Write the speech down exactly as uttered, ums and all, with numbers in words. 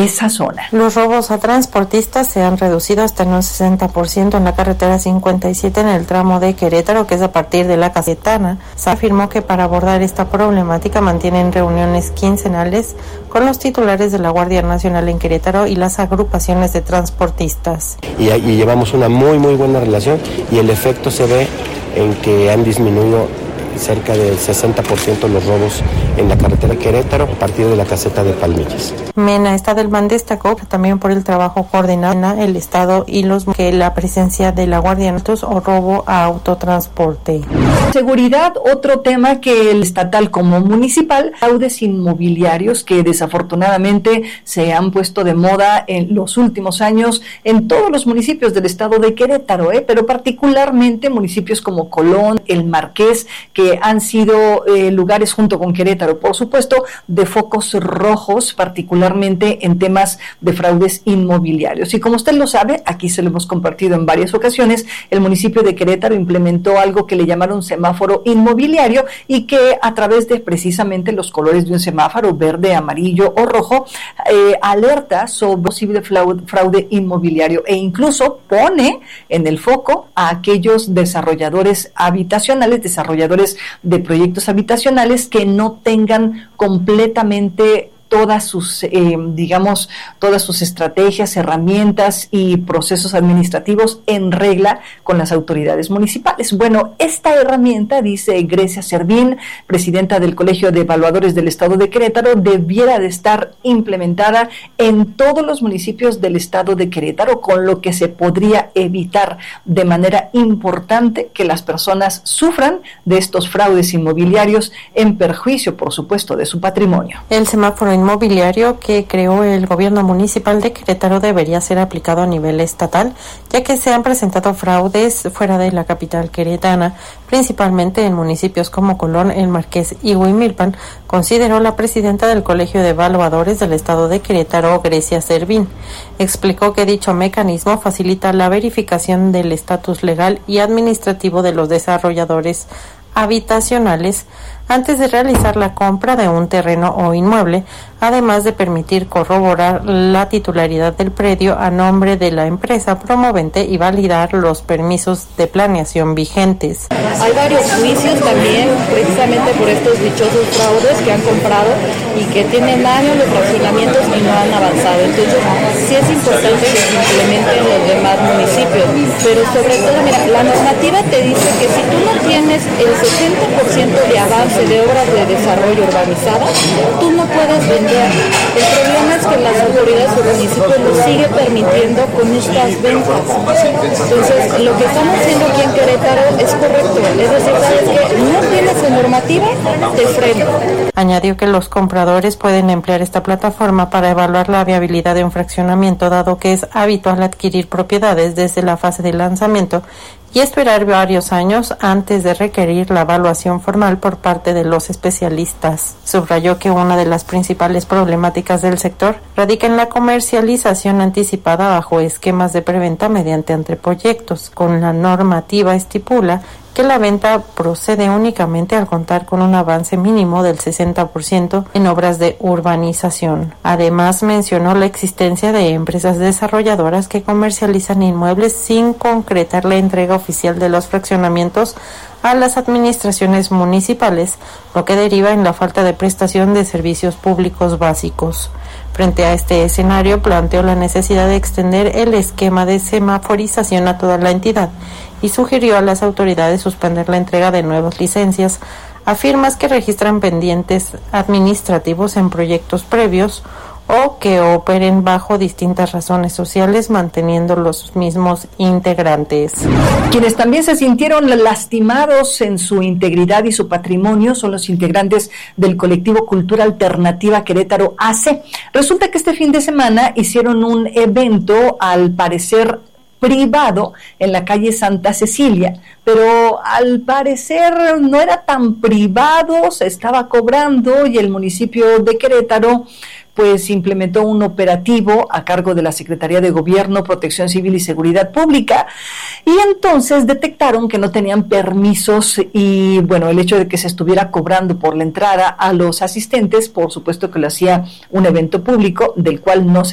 esa zona. Los robos a transportistas se han reducido hasta en un sesenta por ciento en la carretera cincuenta y siete en el tramo de Querétaro, que es a partir de la Casetana. Se afirmó que para abordar esta problemática mantienen reuniones quincenales con los titulares de la Guardia Nacional en Querétaro y las agrupaciones de transportistas. Y, y llevamos una muy muy buena relación y el efecto se ve en que han disminuido cerca del sesenta por ciento los robos en la carretera Querétaro a partir de la caseta de Palmillas. Mena Estadelman destacó que también por el trabajo coordinado el Estado y los que la presencia de la Guardia Nacional o robo a autotransporte. Seguridad, otro tema que el estatal como municipal, fraudes inmobiliarios que desafortunadamente se han puesto de moda en los últimos años en todos los municipios del estado de Querétaro, ¿eh? pero particularmente municipios como Colón, El Marqués, que han sido eh, lugares junto con Querétaro, por supuesto, de focos rojos, particularmente en temas de fraudes inmobiliarios. Y como usted lo sabe, aquí se lo hemos compartido en varias ocasiones, el municipio de Querétaro implementó algo que le llamaron semáforo inmobiliario y que a través de precisamente los colores de un semáforo, verde, amarillo o rojo, eh, alerta sobre posible fraude, fraude inmobiliario e incluso pone en el foco a aquellos desarrolladores habitacionales, desarrolladores de proyectos habitacionales que no tengan completamente todas sus, eh, digamos, todas sus estrategias, herramientas y procesos administrativos en regla con las autoridades municipales. Bueno, esta herramienta, dice Grecia Servín, presidenta del Colegio de Evaluadores del Estado de Querétaro, debiera de estar implementada en todos los municipios del Estado de Querétaro, con lo que se podría evitar de manera importante que las personas sufran de estos fraudes inmobiliarios en perjuicio, por supuesto, de su patrimonio. El semáforo inmobiliario que creó el gobierno municipal de Querétaro debería ser aplicado a nivel estatal, ya que se han presentado fraudes fuera de la capital queretana, principalmente en municipios como Colón, El Marqués y Huimilpan, consideró la presidenta del Colegio de Evaluadores del Estado de Querétaro, Grecia Servín. Explicó que dicho mecanismo facilita la verificación del estatus legal y administrativo de los desarrolladores habitacionales antes de realizar la compra de un terreno o inmueble, además de permitir corroborar la titularidad del predio a nombre de la empresa promovente y validar los permisos de planeación vigentes. Hay varios juicios también, precisamente por estos dichosos fraudes que han comprado y que tienen años de fraccionamientos y no han avanzado. Entonces, sí es importante que se implementen en los demás municipios, pero sobre todo, mira, la normativa te dice que si tú no tienes el sesenta por ciento de avance de obras de desarrollo urbanizadas, tú no puedes vender. El problema es que las autoridades o municipios lo siguen permitiendo con estas ventas. Entonces, lo que estamos haciendo aquí en Querétaro es correcto. Es decir, sabes que no tienes la normativa, te freno. Añadió que los compradores pueden emplear esta plataforma para evaluar la viabilidad de un fraccionamiento, dado que es habitual adquirir propiedades desde la fase de lanzamiento y esperar varios años antes de requerir la evaluación formal por parte de los especialistas. Subrayó que una de las principales problemáticas del sector radica en la comercialización anticipada bajo esquemas de preventa mediante anteproyectos. Con la normativa estipula que la venta procede únicamente al contar con un avance mínimo del sesenta por ciento en obras de urbanización. Además, mencionó la existencia de empresas desarrolladoras que comercializan inmuebles sin concretar la entrega oficial de los fraccionamientos a las administraciones municipales, lo que deriva en la falta de prestación de servicios públicos básicos. Frente a este escenario, planteó la necesidad de extender el esquema de semaforización a toda la entidad y sugirió a las autoridades suspender la entrega de nuevas licencias a firmas que registran pendientes administrativos en proyectos previos o que operen bajo distintas razones sociales manteniendo los mismos integrantes. Quienes también se sintieron lastimados en su integridad y su patrimonio son los integrantes del colectivo Cultura Alternativa Querétaro A C. Resulta que este fin de semana hicieron un evento, al parecer privado, en la calle Santa Cecilia, pero al parecer no era tan privado, se estaba cobrando y el municipio de Querétaro pues implementó un operativo a cargo de la Secretaría de Gobierno, Protección Civil y Seguridad Pública, y entonces detectaron que no tenían permisos y, bueno, el hecho de que se estuviera cobrando por la entrada a los asistentes, por supuesto que lo hacía un evento público del cual no se